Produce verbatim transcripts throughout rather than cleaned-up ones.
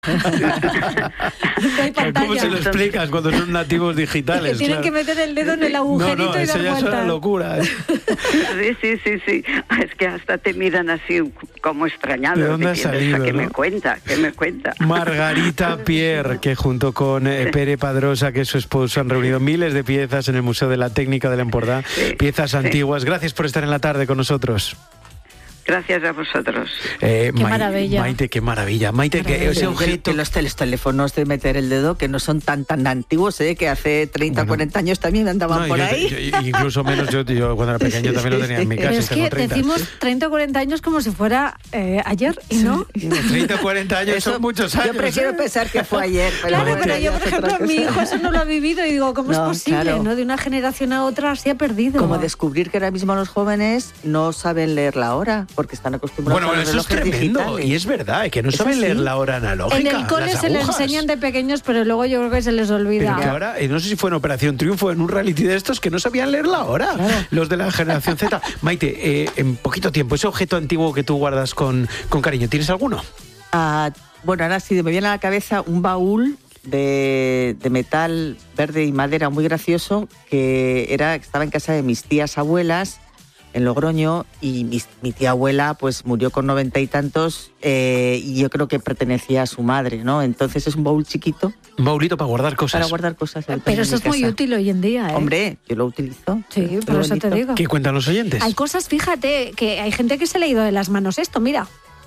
No hay pantalla. ¿Cómo se lo explicas cuando son nativos digitales? Que tienen claro. que meter el dedo en el agujerito no, no, y eso dar ya vueltas. es una locura. ¿eh? Sí, sí, sí, sí. Es que hasta te miran así como extrañados. ¿De dónde ha diciendo, salido, ¿qué no? me cuenta? ¿Qué me cuenta? Margarita Pierre, que junto con eh, Pere Padrosa, que es su esposo, han reunido miles de piezas en el Museo de la Técnica de l'Empordà, Sí, piezas sí. antiguas. Gracias por estar en la tarde con nosotros. Gracias a vosotros. Eh, Qué Mai- maravilla. Maite, qué maravilla. Maite, que ese Que, objeto... que los, los teléfonos de meter el dedo, que no son tan tan antiguos, ¿eh? Que hace treinta, Bueno. cuarenta años también andaban No, por yo- ahí. yo- incluso menos, yo, yo cuando era pequeño también lo tenía en mi casa. Pero y es tengo que treinta. decimos treinta o cuarenta años como si fuera eh, ayer, y no. treinta o cuarenta años Eso- son muchos años. Yo prefiero ¿eh? pensar que fue ayer. Pero Claro, bueno, pero ya yo, por es otra ejemplo, mi cosa. hijo eso no lo ha vivido y digo, ¿cómo No, es posible? claro. ¿No? De una generación a otra se ha perdido. Como descubrir que ahora mismo los jóvenes no saben leer la hora porque están acostumbrados Bueno, a bueno, los eso es relojes tremendo. digitales. Y es verdad, que no ¿Es saben así? leer la hora analógica. En el cole las se le agujas. enseñan de pequeños, pero luego yo creo que se les Pero olvida. que ahora, eh, no sé si fue en Operación Triunfo, en un reality de estos, que no sabían leer la hora, los de la generación Z. Maite, eh, en poquito tiempo, ese objeto antiguo que tú guardas con, con cariño, ¿tienes alguno? Ah, bueno, ahora sí, me viene a la cabeza un baúl de, de metal verde y madera muy gracioso que era estaba en casa de mis tías abuelas en Logroño y mi, mi tía abuela pues murió con noventa y tantos eh, y yo creo que pertenecía a su madre, ¿no? Entonces es un baúl chiquito Un baulito para guardar cosas. para guardar cosas. lo tengo Pero en eso mi es muy casa. útil hoy en día, ¿eh? Hombre, yo lo utilizo. Sí, Qué por eso te bonito. digo. ¿Qué cuentan los oyentes? Hay cosas, fíjate, que hay gente que se le ha ido de las manos esto, mira.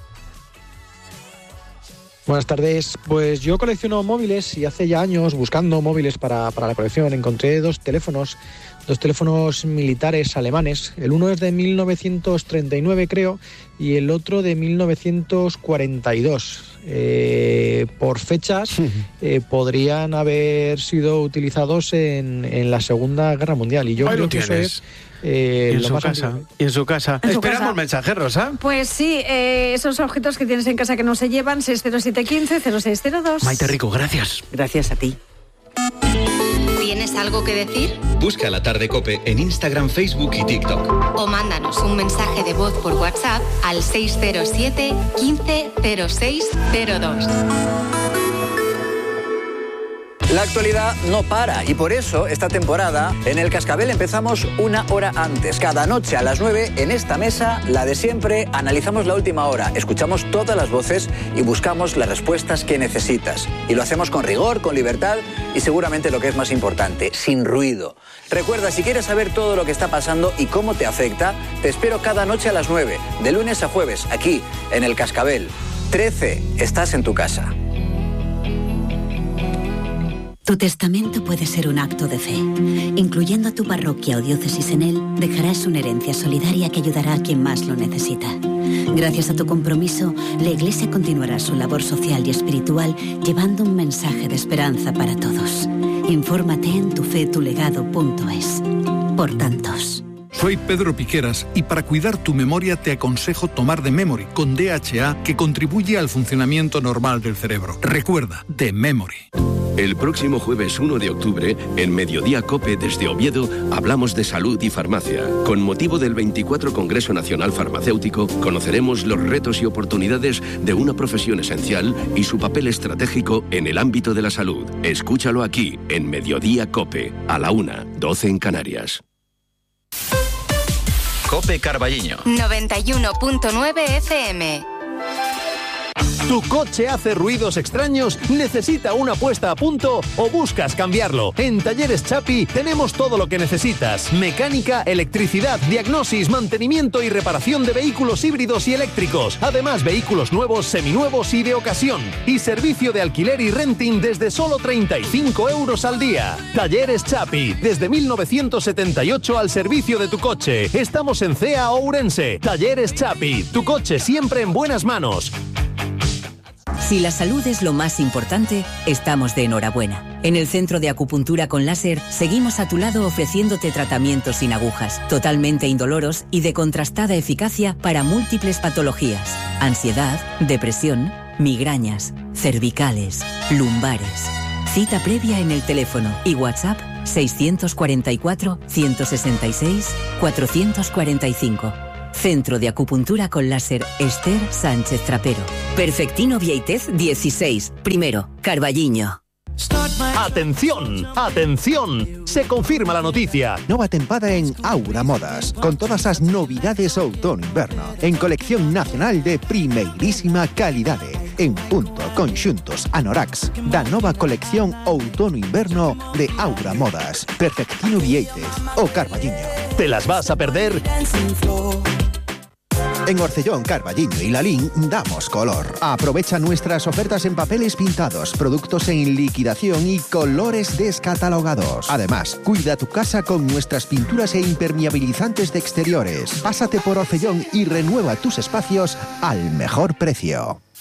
Buenas tardes. Pues yo colecciono móviles y hace ya años, buscando móviles para, para la colección, encontré dos teléfonos, dos teléfonos militares alemanes. El uno es de mil novecientos treinta y nueve, creo, y el otro de mil novecientos cuarenta y dos. Eh, por fechas, eh, podrían haber sido utilizados en, en la Segunda Guerra Mundial. Y yo Ahí creo lo que eso tienes. es eh, Y en lo su más casa. antiguo. Y en su casa. En su Esperamos casa. mensajes, Rosa. Pues sí, eh, esos objetos que tienes en casa que no se llevan, seis cero siete uno cinco cero seis cero dos. Maite Rico, gracias. Gracias a ti. ¿Tienes algo que decir? Busca La Tarde COPE en Instagram, Facebook y TikTok. O mándanos un mensaje de voz por WhatsApp al seis cero siete, quince, cero seis cero dos. La actualidad no para y por eso esta temporada en El Cascabel empezamos una hora antes. Cada noche a las nueve en esta mesa, la de siempre, analizamos la última hora, escuchamos todas las voces y buscamos las respuestas que necesitas. Y lo hacemos con rigor, con libertad y seguramente lo que es más importante, sin ruido. Recuerda, si quieres saber todo lo que está pasando y cómo te afecta, te espero cada noche a las nueve, de lunes a jueves, aquí en El Cascabel. trece, estás en tu casa. Tu testamento puede ser un acto de fe. Incluyendo a tu parroquia o diócesis en él, dejarás una herencia solidaria que ayudará a quien más lo necesita. Gracias a tu compromiso, la Iglesia continuará su labor social y espiritual llevando un mensaje de esperanza para todos. Infórmate en tufetulegado punto es. Por tantos. Soy Pedro Piqueras y para cuidar tu memoria te aconsejo tomar The Memory con D H A que contribuye al funcionamiento normal del cerebro. Recuerda, The Memory. El próximo jueves uno de octubre, en Mediodía COPE desde Oviedo, hablamos de salud y farmacia. Con motivo del veinticuatro Congreso Nacional Farmacéutico, conoceremos los retos y oportunidades de una profesión esencial y su papel estratégico en el ámbito de la salud. Escúchalo aquí, en Mediodía COPE, a la una, doce en Canarias. COPE Carballiño. noventa y uno punto nueve F M. ¿Tu coche hace ruidos extraños? ¿Necesita una puesta a punto o buscas cambiarlo? En Talleres Chapi tenemos todo lo que necesitas. Mecánica, electricidad, diagnosis, mantenimiento y reparación de vehículos híbridos y eléctricos. Además, vehículos nuevos, seminuevos y de ocasión. Y servicio de alquiler y renting desde solo treinta y cinco euros al día. Talleres Chapi, desde mil novecientos setenta y ocho al servicio de tu coche. Estamos en Cea Ourense. Talleres Chapi, tu coche siempre en buenas manos. Si la salud es lo más importante, estamos de enhorabuena. En el Centro de Acupuntura con Láser seguimos a tu lado ofreciéndote tratamientos sin agujas, totalmente indoloros y de contrastada eficacia para múltiples patologías: ansiedad, depresión, migrañas, cervicales, lumbares. Cita previa en el teléfono y WhatsApp seiscientos cuarenta y cuatro, ciento sesenta y seis, cuatrocientos cuarenta y cinco. Centro de Acupuntura con Láser Esther Sánchez Trapero. Perfectino Vieitez dieciséis. Primero, Carballiño. ¡Atención! ¡Atención! Se confirma la noticia. Nova tempada en Aura Modas, con todas as novidades outono-inverno, en colección nacional de primeirísima calidade, en punto, conxuntos, anoraks, da nova colección outono-inverno de Aura Modas, Perfectino Vieitez o Carballiño. ¿Te las vas a perder? En Orcellón, Carballiño y Lalín damos color. Aprovecha nuestras ofertas en papeles pintados, productos en liquidación y colores descatalogados. Además, cuida tu casa con nuestras pinturas e impermeabilizantes de exteriores. Pásate por Orcellón y renueva tus espacios al mejor precio.